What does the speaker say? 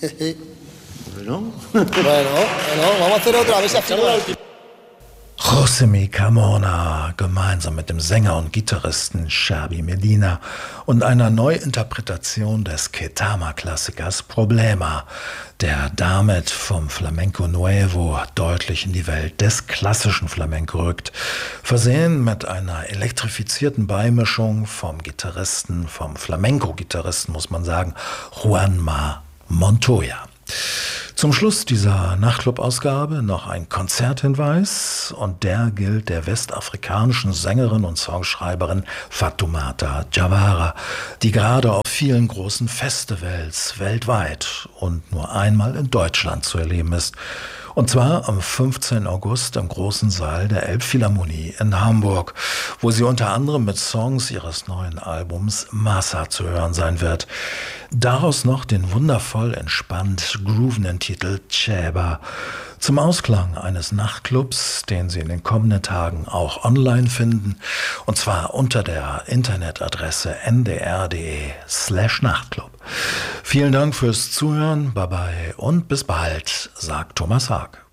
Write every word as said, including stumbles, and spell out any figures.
Bueno. Bueno, bueno, vamos a hacer otra, a ver si afina. José Mi Carmona gemeinsam mit dem Sänger und Gitarristen Xabi Medina und einer Neuinterpretation des Ketama-Klassikers Problema, der damit vom Flamenco Nuevo deutlich in die Welt des klassischen Flamenco rückt, versehen mit einer elektrifizierten Beimischung vom Gitarristen, vom Flamenco-Gitarristen muss man sagen, Juanma Montoya. Zum Schluss dieser Nachtclub-Ausgabe noch ein Konzerthinweis und der gilt der westafrikanischen Sängerin und Songschreiberin Fatoumata Diawara, die gerade auf vielen großen Festivals weltweit und nur einmal in Deutschland zu erleben ist. Und zwar am fünfzehnten August im großen Saal der Elbphilharmonie in Hamburg, wo sie unter anderem mit Songs ihres neuen Albums Massa zu hören sein wird. Daraus noch den wundervoll entspannt groovenden Titel Cheba zum Ausklang eines Nachtclubs, den Sie in den kommenden Tagen auch online finden, und zwar unter der Internetadresse n d r punkt d e slash Nachtclub. Vielen Dank fürs Zuhören, bye bye und bis bald, sagt Thomas Haag.